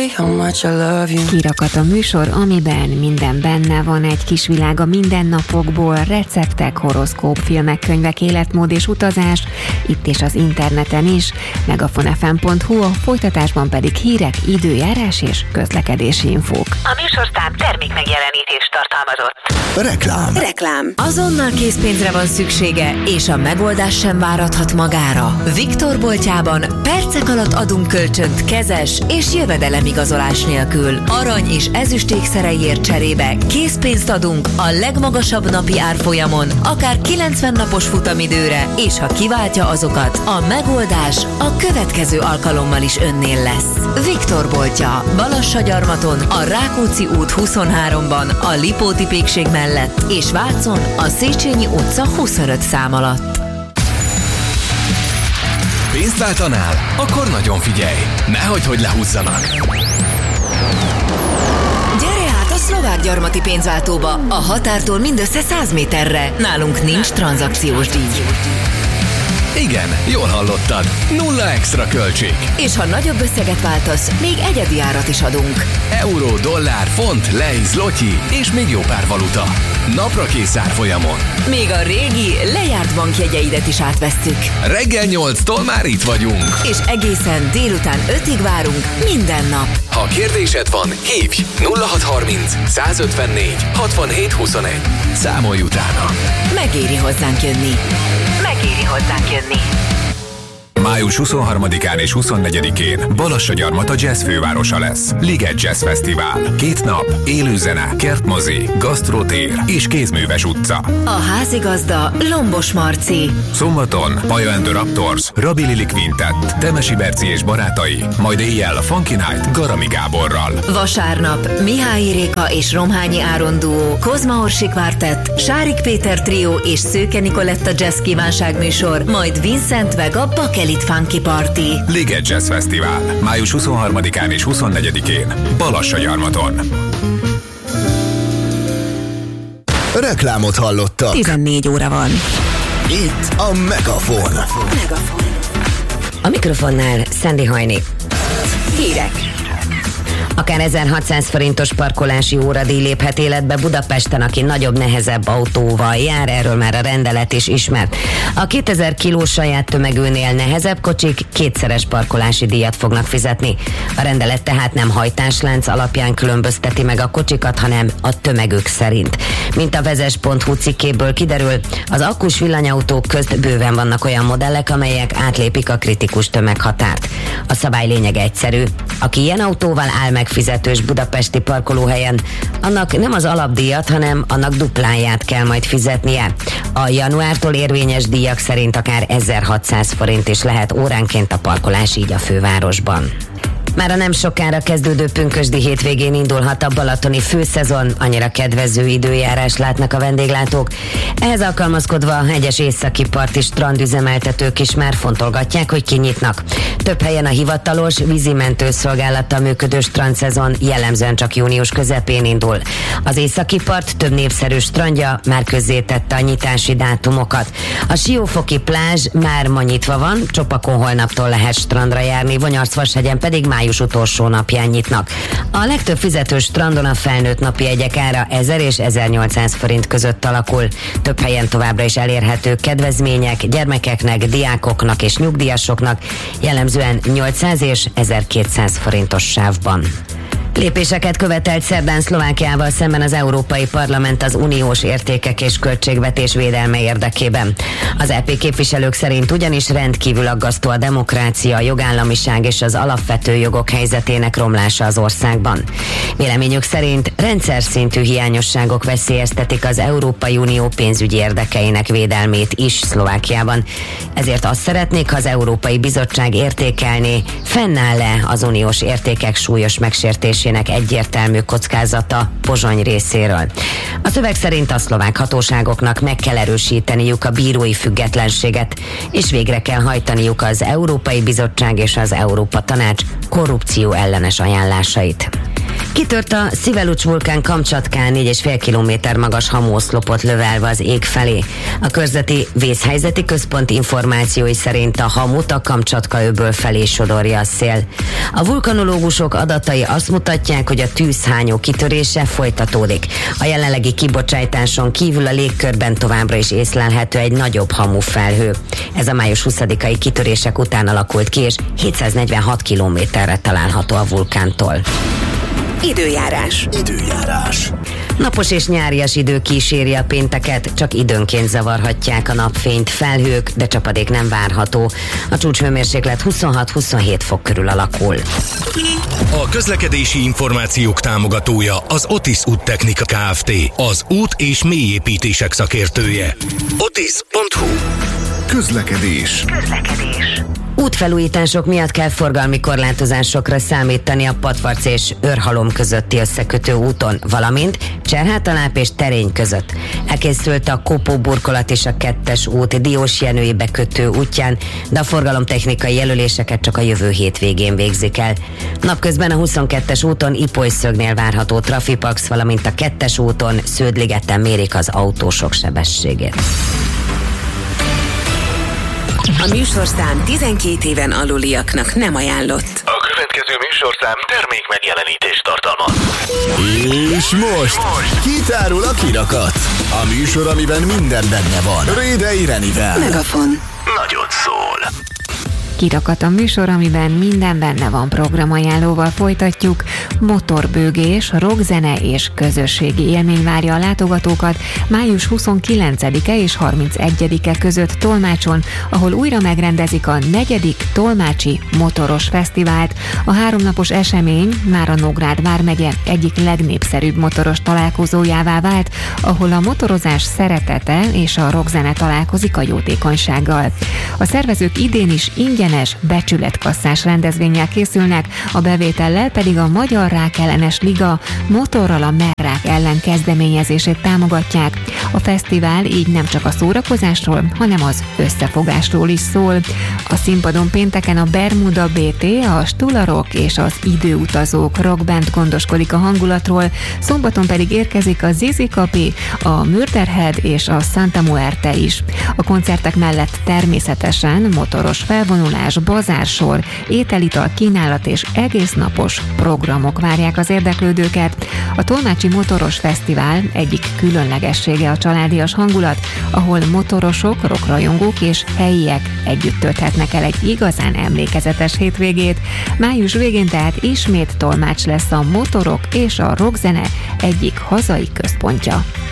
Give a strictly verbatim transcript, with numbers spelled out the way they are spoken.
say how much I love you. Kirakat a műsor, amiben minden benne van, egy kis világ a mindennapokból, receptek, horoszkóp, filmek, könyvek, életmód és utazás, itt és az interneten is, megafon ef em pont hu, a folytatásban pedig hírek, időjárás és közlekedési infók. A műsorszám termék megjelenítést tartalmazott. Reklám. Reklám. Azonnal készpénzre van szüksége, és a megoldás sem várathat magára. Viktor boltjában percek alatt adunk kölcsönt kezes és jövedelemigazolás nélkül. Arany és ezüst ékszereiért cserébe készpénzt adunk a legmagasabb napi árfolyamon, akár kilencven napos futamidőre, és ha kiváltja azokat, a megoldás a következő alkalommal is önnél lesz. Viktor boltja, Balassagyarmaton, a Rákóczi út huszonháromban, a Lipóti pékség mellett, és Vácon, a Széchenyi utca huszonöt szám alatt. Pénzt váltanál? Akkor nagyon figyelj! Nehogy, hogy lehúzzanak! Gyere át a Szlovák Gyarmati pénzváltóba, a határtól mindössze száz méterre. Nálunk nincs tranzakciós díj. Igen, jól hallottad. Nulla extra költség. És ha nagyobb összeget váltasz, még egyedi árat is adunk. Euró, dollár, font, lei, zloty és még jó pár valuta. Napra kész árfolyamon. Még a régi, lejárt bankjegyeidet is átvesszük. Reggel nyolctól már itt vagyunk. És egészen délután ötig várunk minden nap. Ha kérdésed van, hívj nulla hat harminc, százötvennégy, hatvanhét huszonegy. Számolj utána. Megéri hozzánk jönni. Megéri hozzánk jönni. május huszonharmadikán és huszonnegyedikén Balassagyarmat a jazz fővárosa lesz. Liget Jazz Fesztivál. Két nap, élőzene, kertmozi, gasztrotér és kézműves utca. A házigazda Lombos Marci. Szombaton Paya and the Raptors, Rabi Lili Quintet, Temesi Berci és barátai, majd éjjel a Funky Night Garami Gáborral. Vasárnap Mihály Réka és Romhányi Áron duó, Kozma Orsi Quartet, Sárik Péter trió és Szőke Nikoletta jazz kívánságműsor, majd Vincent Vega Bakelit Funky Party. Liget Jazz Fesztivál. május huszonharmadikán és huszonnegyedikén Balassagyarmaton. Reklámot hallottak. tizennégy óra van. Itt a Megafon. Megafon. A mikrofonnál Szendi Hajni. Hírek. Akár ezerhatszáz forintos parkolási óradíj léphet életbe Budapesten, aki nagyobb, nehezebb autóval jár, erről már a rendelet is ismert. A kétezer kilós saját tömegűnél nehezebb kocsik kétszeres parkolási díjat fognak fizetni. A rendelet tehát nem hajtáslánc alapján különbözteti meg a kocsikat, hanem a tömegük szerint. Mint a vezes pont hu cikkéből kiderül, az akkus villanyautók közt bőven vannak olyan modellek, amelyek átlépik a kritikus tömeghatárt. A szabály lényege egyszerű. Aki ilyen autóval áll meg fizetős budapesti parkolóhelyen, annak nem az alapdíjat, hanem annak dupláját kell majd fizetnie. A januártól érvényes díjak szerint akár ezerhatszáz forint is lehet óránként a parkolás így a fővárosban. Már a nem sokára kezdődő pünkösdi hétvégén indulhat a balatoni főszezon, annyira kedvező időjárás látnak a vendéglátók. Ehhez alkalmazkodva egyes északi parti strandüzemeltetők is már fontolgatják, hogy kinyitnak. Több helyen a hivatalos vízimentőszolgálattal működő strandszezon jellemzően csak június közepén indul. Az északi part több népszerű strandja már közzétette a nyitási dátumokat. A Siófoki plázs már ma nyitva van, Csopakon holnaptól lehet strandra járni, Vonyarc-Vashegyen pedig május utolsó napján nyitnak. A legtöbb fizetős strandon a felnőtt napi jegyek ára ezer és ezernyolcszáz forint között alakul. Több helyen továbbra is elérhető kedvezmények gyermekeknek, diákoknak és nyugdíjasoknak, jellemzően nyolcszáz és ezerkétszáz forintos sávban. Lépéseket követelt szerdán Szlovákiával szemben az Európai Parlament az uniós értékek és költségvetés védelme érdekében. Az é pé képviselők szerint ugyanis rendkívül aggasztó a demokrácia, a jogállamiság és az alapvető jogok helyzetének romlása az országban. Véleményük szerint rendszer szintű hiányosságok veszélyeztetik az Európai Unió pénzügyi érdekeinek védelmét is Szlovákiában. Ezért azt szeretnék, ha az Európai Bizottság értékelné, fennáll-e az uniós értékek súlyos megsértésének egyértelmű kockázata Pozsony részéről. A szöveg szerint a szlovák hatóságoknak meg kell erősíteniük a bírói függetlenséget, és végre kell hajtaniuk az Európai Bizottság és az Európa Tanács korrupció ellenes ajánlásait. Kitört a Szivelucs vulkán Kamcsatkán négy egész öt kilométer magas hamuoszlopot lövelve az ég felé. A körzeti vészhelyzeti központ információi szerint a hamut a Kamcsatka öböl felé sodorja a szél. A vulkanológusok adatai azt mutatják, hogy a tűzhányó kitörése folytatódik. A jelenlegi kibocsátáson kívül a légkörben továbbra is észlelhető egy nagyobb hamufelhő. Ez a május huszadikai kitörések után alakult ki, és hétszáznegyvenhat kilométerre található a vulkántól. Időjárás. Időjárás. Napos és nyárias idő kíséri a pénteket, csak időnként zavarhatják a napfényt felhők, de csapadék nem várható. A csúcshőmérséklet huszonhat-huszonhét fok körül alakul. A közlekedési információk támogatója az Otis Úttechnika Kft. Az út- és mélyépítések szakértője. otis pont hu. Közlekedés. Közlekedés. Útfelújítások miatt kell forgalmi korlátozásokra számítani a Patvarc és Őrhalom közötti összekötő úton, valamint Cserhátaláp és Terény között. Elkészült a Kopó burkolat és a kettes út Diósjenői bekötő útján, de a forgalomtechnikai jelöléseket csak a jövő hétvégén végzik el. Napközben a huszonkettes úton Ipolyszögnél várható trafipax, valamint a kettes úton Sződligeten mérik az autósok sebességét. A műsorszám tizenkét éven aluliaknak nem ajánlott. A következő műsorszám termék megjelenítést tartalmaz. És most kitárul a kirakat. A műsor, amiben minden benne van. Rédei Renivel. Megafon. Nagyot szól. Kirakat a műsor, amiben minden benne van, programajánlóval folytatjuk. Motorbőgés, rockzene és közösségi élmény várja a látogatókat május huszonkilencedike és harmincegyedike között Tolmácson, ahol újra megrendezik a negyedik Tolmácsi Motoros Fesztivált. A háromnapos esemény már a Nógrád vármegye egyik legnépszerűbb motoros találkozójává vált, ahol a motorozás szeretete és a rockzene találkozik a jótékonysággal. A szervezők idén is ingyen becsületkasszás rendezvénnyel készülnek, a bevétellel pedig a Magyar Rákellenes Liga motorral a merrák ellen kezdeményezését támogatják. A fesztivál így nem csak a szórakozásról, hanem az összefogásról is szól. A színpadon pénteken a Bermuda bé té, a Stularok és az Időutazók rockband gondoskodik a hangulatról, szombaton pedig érkezik a Zizi Kapi, a Murderhead és a Santa Muerte is. A koncertek mellett természetesen motoros felvonulás, bazársor, ételital kínálat és egésznapos programok várják az érdeklődőket. A Tolmácsi Motoros Fesztivál egyik különlegessége a családias hangulat, ahol motorosok, rockrajongók és helyiek együtt tölthetnek el egy igazán emlékezetes hétvégét. Május végén tehát ismét Tolmács lesz a motorok és a rockzene egyik hazai központja.